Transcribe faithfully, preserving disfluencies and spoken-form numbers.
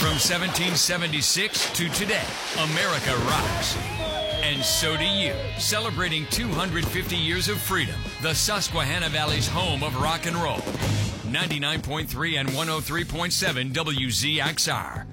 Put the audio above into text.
From seventeen seventy-six to today, America rocks. And so do you. Celebrating two hundred fifty years of freedom, the Susquehanna Valley's home of rock and roll. ninety-nine point three and one oh three point seven W Z X R.